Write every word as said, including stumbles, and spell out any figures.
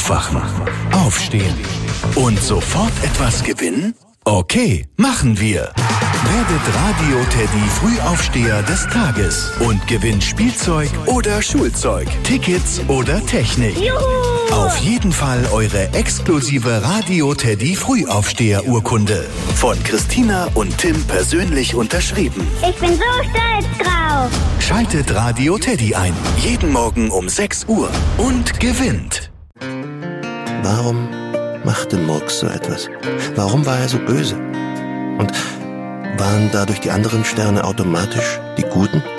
Aufwachen, aufstehen und sofort etwas gewinnen? Okay, machen wir. Werdet Radio Teddy Frühaufsteher des Tages und gewinnt Spielzeug oder Schulzeug, Tickets oder Technik. Juhu! Auf jeden Fall eure exklusive Radio Teddy Frühaufsteher-Urkunde. Von Christina und Tim persönlich unterschrieben. Ich bin so stolz drauf. Schaltet Radio Teddy ein. Jeden Morgen um sechs Uhr und gewinnt. Warum machte Murks so etwas? Warum war er so böse? Und waren dadurch die anderen Sterne automatisch die Guten?